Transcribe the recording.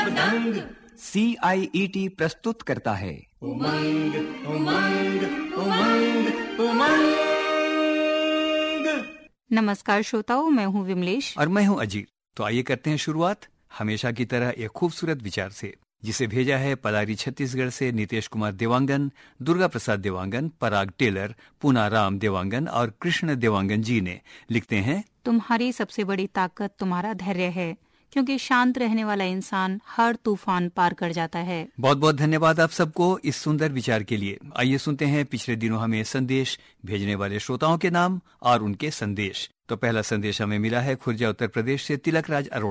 CIET प्रस्तुत करता है उमंग उमंग उमंग उमंग। नमस्कार श्रोताओं, मैं हूँ विमलेश और मैं हूँ अजीत। तो आइए करते हैं शुरुआत हमेशा की तरह एक खूबसूरत विचार से, जिसे भेजा है पलारी छत्तीसगढ़ से नीतेश कुमार देवांगन, दुर्गा प्रसाद देवांगन, पराग टेलर, पूना राम देवांगन और कृष्ण देवांगन जी ने। लिखते हैं, तुम्हारी सबसे बड़ी ताकत तुम्हारा धैर्य है, क्योंकि शांत रहने वाला इंसान हर तूफान पार कर जाता है। बहुत बहुत धन्यवाद आप सबको इस सुंदर विचार के लिए। आइए सुनते हैं पिछले दिनों हमें संदेश भेजने वाले श्रोताओं के नाम और उनके संदेश। तो पहला संदेश हमें मिला है खुर्जा उत्तर प्रदेश से तिलक राज अरोड़ा